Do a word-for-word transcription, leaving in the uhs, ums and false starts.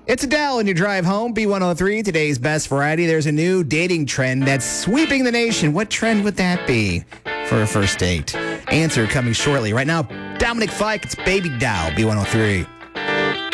It's Adele in your drive home, B one oh three, today's best variety. There's a new dating trend that's sweeping the nation. What trend would that be for a first date? Answer coming shortly. Right now, Dominic Fike, it's Baby Doll, B one oh three.